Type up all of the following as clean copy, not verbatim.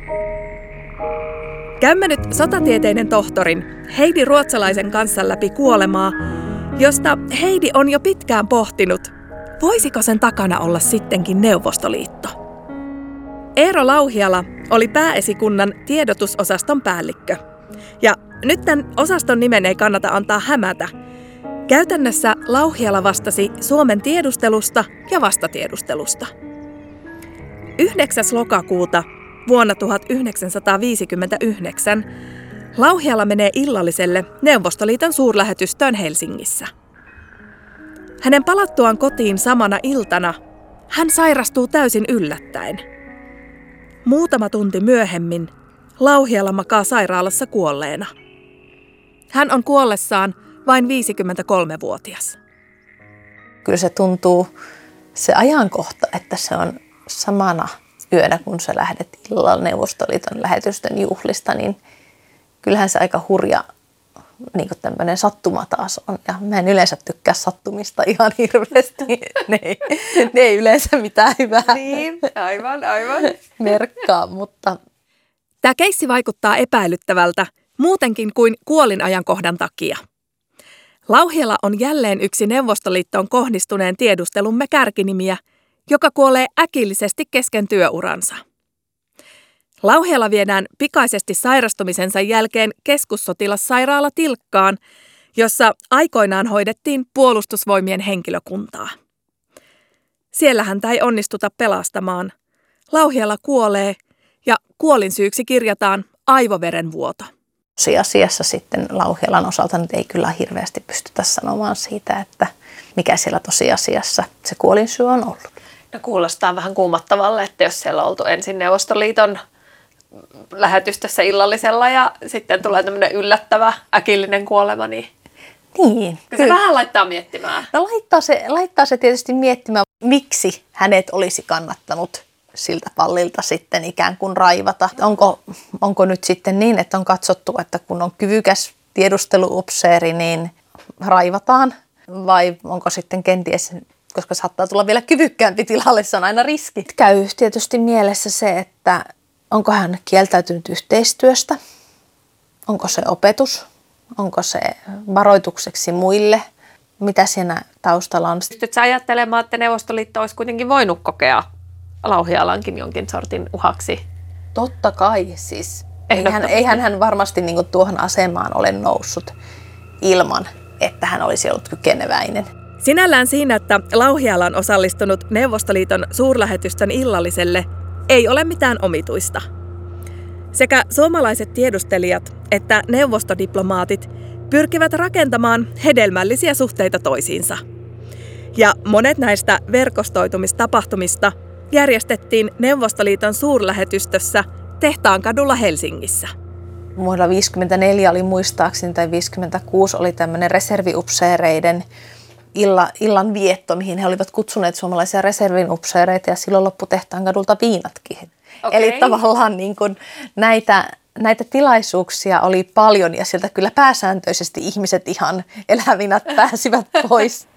Käymme nyt sotatieteiden tohtorin Heidi Ruotsalaisen kanssa läpi kuolemaa, josta Heidi on jo pitkään pohtinut, voisiko sen takana olla sittenkin Neuvostoliitto. Eero Lauhiala oli pääesikunnan tiedotusosaston päällikkö. Ja nyt tämän osaston nimen ei kannata antaa hämätä. Käytännössä Lauhiala vastasi Suomen tiedustelusta ja vastatiedustelusta. 9. lokakuuta vuonna 1959 Lauhiala menee illalliselle Neuvostoliiton suurlähetystöön Helsingissä. Hänen palattuaan kotiin samana iltana hän sairastuu täysin yllättäen. Muutama tunti myöhemmin Lauhiala makaa sairaalassa kuolleena. Hän on kuollessaan vain 53-vuotias. Kyllä se tuntuu, se ajankohta, että se on samana yönä, kun sä lähdet illalla Neuvostoliiton lähetystön juhlista, niin kyllähän se aika hurja niin kuin tämmöinen sattuma taas on. Ja mä en yleensä tykkää sattumista ihan hirveästi. Ne ei yleensä mitään hyvää Niin, aivan. merkkaa, mutta... Tämä keissi vaikuttaa epäilyttävältä muutenkin kuin kuolinajankohdan takia. Lauhiala on jälleen yksi Neuvostoliittoon kohdistuneen tiedustelumme kärkinimiä, joka kuolee äkillisesti kesken työuransa. Lauhiala viedään pikaisesti sairastumisensa jälkeen keskussotilassairaala Tilkkaan, jossa aikoinaan hoidettiin puolustusvoimien henkilökuntaa. Siellä häntä ei onnistuta pelastamaan. Lauhiala kuolee ja kuolinsyyksi kirjataan aivoverenvuoto. Tosiasiassa sitten Lauhialan osalta nyt ei kyllä hirveästi pystytä sanomaan siitä, että mikä siellä tosiasiassa se kuolinsyy on ollut. No kuulostaa vähän kuumottavalle, että jos siellä on oltu ensin Neuvostoliiton lähetystössä illallisella ja sitten tulee tämmöinen yllättävä äkillinen kuolema, niin se vähän laittaa miettimään. No laittaa se tietysti miettimään, miksi hänet olisi kannattanut siltä pallilta sitten ikään kuin raivata. Onko nyt sitten niin, että on katsottu, että kun on kyvykäs tiedusteluupseeri, niin raivataan? Vai onko sitten kenties, koska saattaa tulla vielä kyvykkäämpi tilalle, se on aina riski. Käy tietysti mielessä se, että onko hän kieltäytynyt yhteistyöstä? Onko se opetus? Onko se varoitukseksi muille? Mitä siinä taustalla on? Pystytkö ajattelemaan, että Neuvostoliitto olisi kuitenkin voinut kokea Lauhialankin jonkin sortin uhaksi? Totta kai siis. Eihän hän varmasti niin kuin tuohon asemaan ole noussut ilman, että hän olisi ollut kykeneväinen. Sinällään siinä, että Lauhiala on osallistunut Neuvostoliiton suurlähetystön illalliselle, ei ole mitään omituista. Sekä suomalaiset tiedustelijat että neuvostodiplomaatit pyrkivät rakentamaan hedelmällisiä suhteita toisiinsa. Ja monet näistä verkostoitumistapahtumista järjestettiin Neuvostoliiton suurlähetystössä Tehtaankadulla Helsingissä. Vuonna 1954 oli muistaakseni tai 1956 oli tämmöinen reserviupseereiden illan vietto, mihin he olivat kutsuneet suomalaisia reservinupseereita ja silloin loppu Tehtaankadulta viinatkin. Okay. Eli tavallaan niin kuin näitä tilaisuuksia oli paljon ja sieltä kyllä pääsääntöisesti ihmiset ihan elävinä pääsivät pois.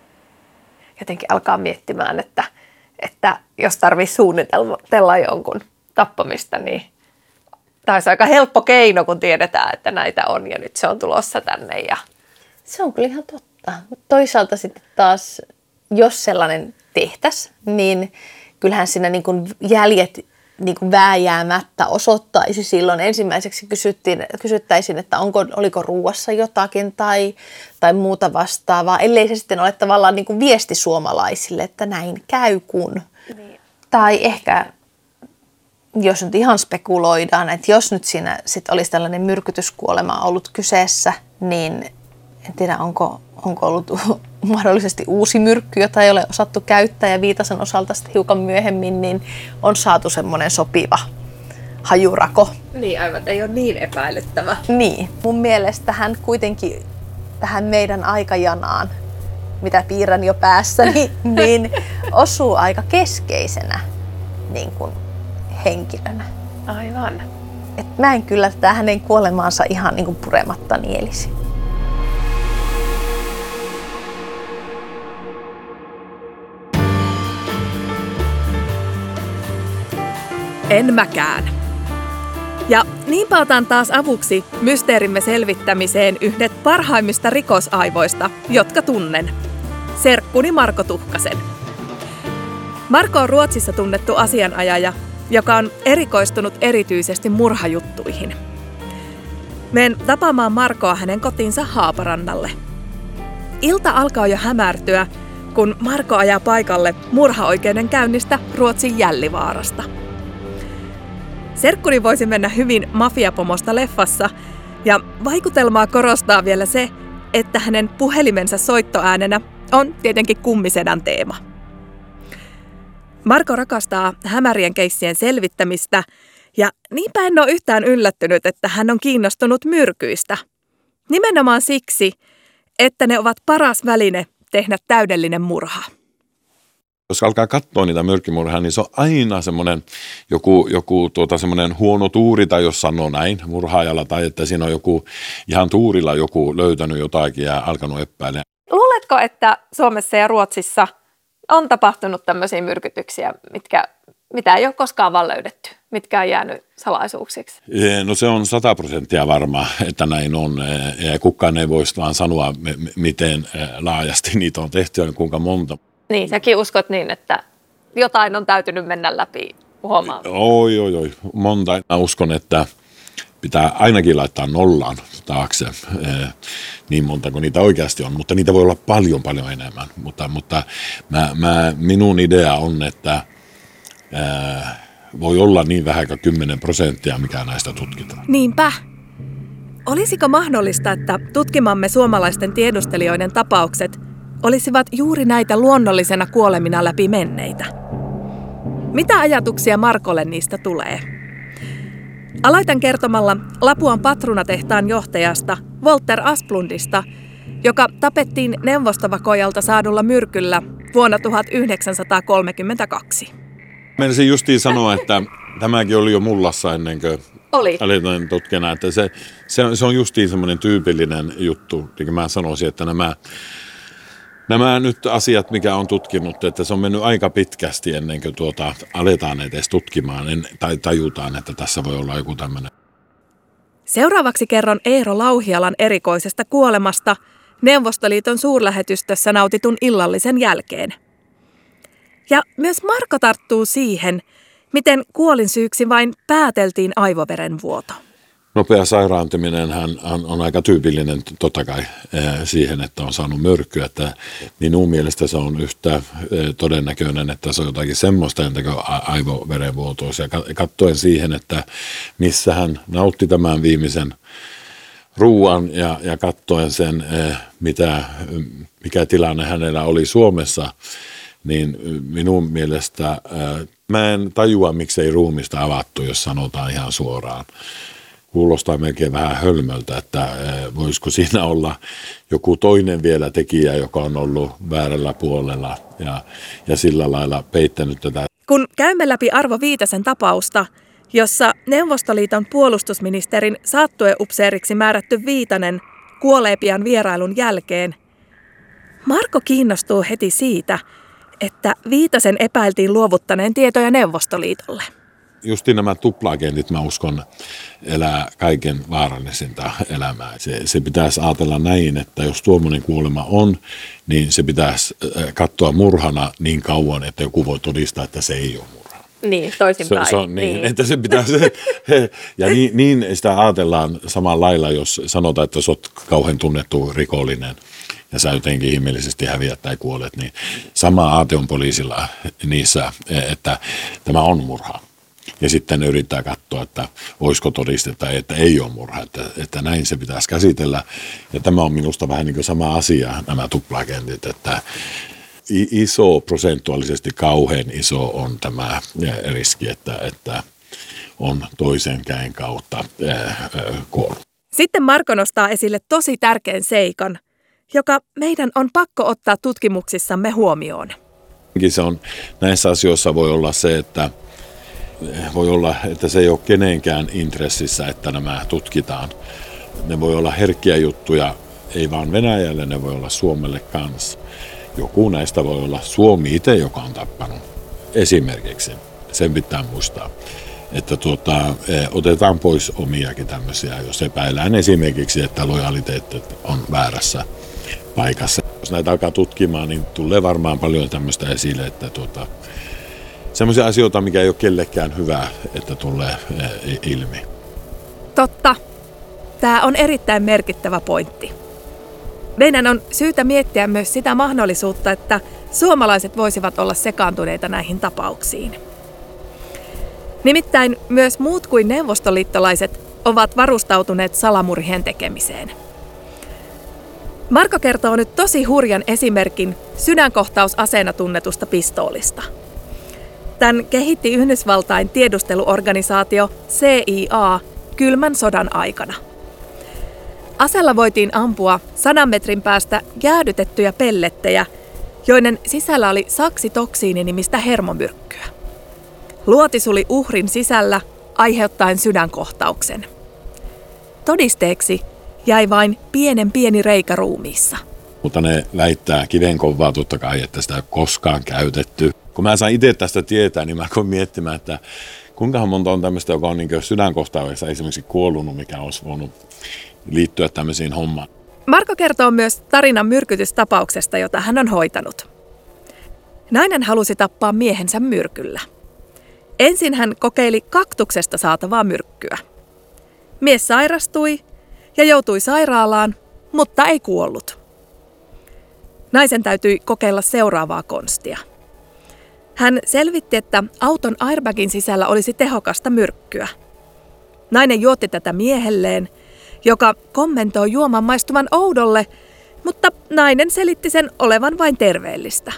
Jotenkin alkaa miettimään, että jos tarvitsisi suunnitella jonkun tappamista, niin tämä olisi aika helppo keino, kun tiedetään, että näitä on ja nyt se on tulossa tänne. Ja... Se on kyllä ihan totta. Toisaalta sitten taas, jos sellainen tehtäisiin, niin kyllähän siinä niin kuin jäljet niin kuin vääjäämättä osoittaisi silloin. Ensimmäiseksi kysyttäisiin, että oliko ruuassa jotakin tai muuta vastaavaa, ellei se sitten ole tavallaan niin kuin viesti suomalaisille, että näin käy kun. Niin. Tai ehkä, jos nyt ihan spekuloidaan, että jos nyt siinä sit olisi tällainen myrkytyskuolema ollut kyseessä, niin en tiedä, onko ollut mahdollisesti uusi myrkky, jota ei ole osattu käyttää ja Viitasen osalta sitten hiukan myöhemmin, niin on saatu semmoinen sopiva hajurako. Niin aivan, ei ole niin epäilyttävä. Niin, mun mielestä hän kuitenkin tähän meidän aikajanaan, mitä piirrän jo päässäni, niin osuu aika keskeisenä niin kuin henkilönä. Aivan. Et mä en kyllä tätä hänen kuolemaansa ihan niin kuin purematta nielisi. En mäkään. Ja niinpä otan taas avuksi mysteerimme selvittämiseen yhdet parhaimmista rikosaivoista, jotka tunnen. Serkkuni Marko Tuhkasen. Marko on Ruotsissa tunnettu asianajaja, joka on erikoistunut erityisesti murhajuttuihin. Menen tapaamaan Markoa hänen kotiinsa Haaparannalle. Ilta alkaa jo hämärtyä, kun Marko ajaa paikalle murhaoikeudenkäynnistä Ruotsin Jällivaarasta. Serkkuni voisi mennä hyvin mafiapomosta leffassa, ja vaikutelmaa korostaa vielä se, että hänen puhelimensa soittoäänenä on tietenkin kummisedän teema. Marko rakastaa hämärien keissien selvittämistä, ja niinpä en ole yhtään yllättynyt, että hän on kiinnostunut myrkyistä. Nimenomaan siksi, että ne ovat paras väline tehdä täydellinen murha. Jos alkaa katsoa niitä myrkkimurhaa, niin se on aina semmoinen semmoinen huono tuuri, tai jos sanoo näin murhaajalla, tai että siinä on joku ihan tuurilla joku löytänyt jotakin ja alkanut epäillä. Luuletko, että Suomessa ja Ruotsissa on tapahtunut tämmöisiä myrkytyksiä, mitä ei ole koskaan vaan löydetty, mitkä on jäänyt salaisuuksiksi? No se on 100% varma, että näin on. Ja kukaan ei voisi vaan sanoa, miten laajasti niitä on tehty ja kuinka monta. Niin, säkin uskot niin, että jotain on täytynyt mennä läpi huomaan. Oi. Monta. Mä uskon, että pitää ainakin laittaa nollaan taakse niin monta kuin niitä oikeasti on, mutta niitä voi olla paljon enemmän. Mutta minun idea on, että voi olla niin vähän kuin 10%, mikä näistä tutkitaan. Niinpä. Olisiko mahdollista, että tutkimamme suomalaisten tiedustelijoiden tapaukset olisivat juuri näitä luonnollisena kuolemina läpi menneitä? Mitä ajatuksia Markolle niistä tulee? Aloitan kertomalla Lapuan patruunatehtaan johtajasta Walter Asplundista, joka tapettiin Neuvostovakojalta saadulla myrkyllä vuonna 1932. Menisin justiin sanoa, että tämäkin oli jo mullassa ennen kuin aloitin tutkena, että se on justiin semmoinen tyypillinen juttu. Niin mä sanoisin, että nämä nyt asiat, mikä on tutkinut, että se on mennyt aika pitkästi ennen kuin aletaan edes tutkimaan tai tajutaan, että tässä voi olla joku tämmöinen. Seuraavaksi kerron Eero Lauhialan erikoisesta kuolemasta Neuvostoliiton suurlähetystössä nautitun illallisen jälkeen. Ja myös Marko tarttuu siihen, miten kuolinsyyksi vain pääteltiin aivoverenvuoto. Nopea sairaantuminenhan on aika tyypillinen totta kai siihen, että on saanut myrkkyä. Että minun mielestä se on yhtä todennäköinen, että se on jotakin semmoista kuin aivoverenvuotoa. Ja katsoen siihen, että missä hän nautti tämän viimeisen ruuan ja katsoen sen, mikä tilanne hänellä oli Suomessa, niin minun mielestä mä en tajua, miksei ruumista avattu, jos sanotaan ihan suoraan. Kuulostaa melkein vähän hölmöltä, että voisiko siinä olla joku toinen vielä tekijä, joka on ollut väärällä puolella ja sillä lailla peittänyt tätä. Kun käymme läpi Arvo Viitasen tapausta, jossa Neuvostoliiton puolustusministerin saattueupseeriksi määrätty Viitanen kuolee pian vierailun jälkeen, Marko kiinnostuu heti siitä, että Viitasen epäiltiin luovuttaneen tietoja Neuvostoliitolle. Justiin nämä tupla-agentit, mä uskon, elää kaiken vaarallisinta elämää. Se pitäisi ajatella näin, että jos tuommoinen kuolema on, niin se pitäisi katsoa murhana niin kauan, että joku voi todistaa, että se ei ole murha. Niin, toisinpäin. Se on niin, että se pitäisi, ja niin sitä ajatellaan samalla lailla, jos sanotaan, että sä oot kauhean tunnettu rikollinen ja sä jotenkin ihmeellisesti häviät tai kuolet, niin sama aate on poliisilla niissä, että tämä on murha. Ja sitten yrittää katsoa, että olisiko todistetta, että ei ole murha, että näin se pitäisi käsitellä. Ja tämä on minusta vähän niin kuin sama asia, nämä tupla-agentit, että iso, prosentuaalisesti kauhean iso on tämä riski, että on toisen käen kautta kuollut. Sitten Marko nostaa esille tosi tärkeän seikan, joka meidän on pakko ottaa tutkimuksissamme huomioon. Se on, näissä asioissa voi olla se, että se ei ole kenenkään intressissä, että nämä tutkitaan. Ne voi olla herkkiä juttuja, ei vaan Venäjälle, ne voi olla Suomelle kanssa. Joku näistä voi olla Suomi itse, joka on tappanut. Esimerkiksi, sen pitää muistaa. että otetaan pois omiakin tämmöisiä, jos epäillään esimerkiksi, että lojaliteetti on väärässä paikassa. Jos näitä alkaa tutkimaan, niin tulee varmaan paljon tämmöistä esille, että semmoisia asioita, mikä ei ole kellekään hyvää, että tulee ilmi. Totta. Tämä on erittäin merkittävä pointti. Meidän on syytä miettiä myös sitä mahdollisuutta, että suomalaiset voisivat olla sekaantuneita näihin tapauksiin. Nimittäin myös muut kuin neuvostoliittolaiset ovat varustautuneet salamurhien tekemiseen. Marko kertoo nyt tosi hurjan esimerkin sydänkohtausaseena tunnetusta pistoolista. Tämän kehitti Yhdysvaltain tiedusteluorganisaatio CIA kylmän sodan aikana. Aseella voitiin ampua 100 metrin päästä jäädytettyjä pellettejä, joiden sisällä oli saksitoksiini-nimistä hermomyrkkyä. Luoti suli uhrin sisällä aiheuttaen sydänkohtauksen. Todisteeksi jäi vain pieni reikä ruumiissa. Mutta ne väittää kivenkovaa totta kai, että sitä ei ole koskaan käytetty. Kun mä sain itse tästä tietää, niin mä koin miettimään, että kuinka monta on tämmöistä, joka on niin sydänkohtauksessa esimerkiksi kuollunut, mikä olisi voinut liittyä tämmöisiin hommaan. Marko kertoo myös tarinan myrkytystapauksesta, jota hän on hoitanut. Nainen halusi tappaa miehensä myrkyllä. Ensin hän kokeili kaktuksesta saatavaa myrkkyä. Mies sairastui ja joutui sairaalaan, mutta ei kuollut. Naisen täytyi kokeilla seuraavaa konstia. Hän selvitti, että auton airbagin sisällä olisi tehokasta myrkkyä. Nainen juotti tätä miehelleen, joka kommentoi juoman maistuvan oudolle, mutta nainen selitti sen olevan vain terveellistä.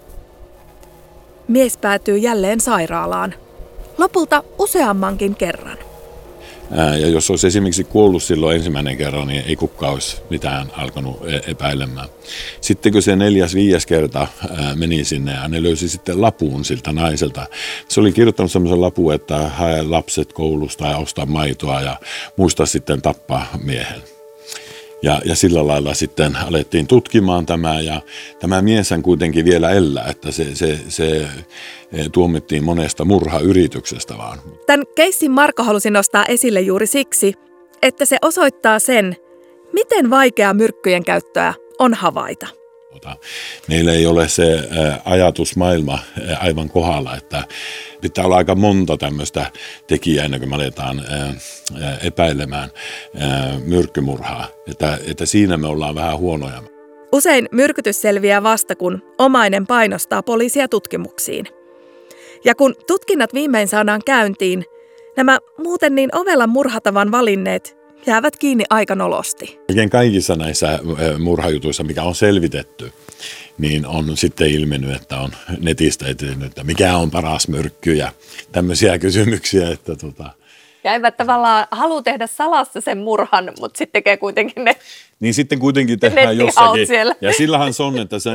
Mies päätyi jälleen sairaalaan, lopulta useammankin kerran. Ja jos olisi esimerkiksi kuollut silloin ensimmäinen kerran, niin ei kukaan olisi mitään alkanut epäilemään. Sitten kun se 4.-5. kerta meni sinne ja ne löysi sitten lapun siltä naiselta. Se oli kirjoittanut semmoisen lapun, että hae lapset koulusta ja ostaa maitoa ja muista sitten tappaa miehen. Ja sillä lailla sitten alettiin tutkimaan tämä ja tämä mieshän kuitenkin vielä elää, että se tuomittiin monesta murhayrityksestä vaan. Tämän keissin Marko halusi nostaa esille juuri siksi, että se osoittaa sen, miten vaikeaa myrkkyjen käyttöä on havaita. Meillä ei ole se ajatusmaailma aivan kohdalla, että pitää olla aika monta tämmöistä tekijää ennen kuin me aletaan epäilemään myrkkymurhaa, että siinä me ollaan vähän huonoja. Usein myrkytys selviää vasta, kun omainen painostaa poliisia tutkimuksiin. Ja kun tutkinnat viimein saadaan käyntiin, nämä muuten niin ovelan murhatavan valinneet jäävät kiinni aika nolosti. Kaikissa näissä murhajutuissa, mikä on selvitetty, niin on sitten ilmennyt, että on netistä etsinyt, että mikä on paras myrkky ja tämmöisiä kysymyksiä. Että Ja eivät tavallaan halua tehdä salassa sen murhan, mutta sitten tekee kuitenkin ne. Niin sitten kuitenkin tehdään jossakin. Siellä. Ja sillähän se on, että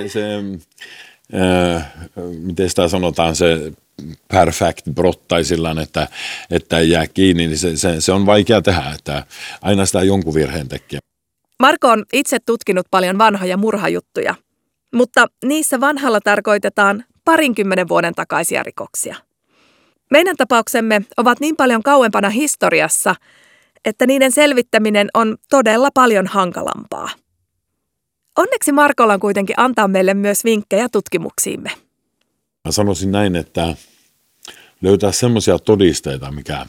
miten sitä sanotaan, se perfect brott tai sillain, että ei jää kiinni, niin se on vaikea tehdä, että aina sitä jonkun virheen tekee. Marko on itse tutkinut paljon vanhoja murhajuttuja, mutta niissä vanhalla tarkoitetaan 20 vuoden takaisia rikoksia. Meidän tapauksemme ovat niin paljon kauempana historiassa, että niiden selvittäminen on todella paljon hankalampaa. Onneksi Markolla on kuitenkin antaa meille myös vinkkejä tutkimuksiimme. Mä sanoisin näin, että löytää semmoisia todisteita, mikä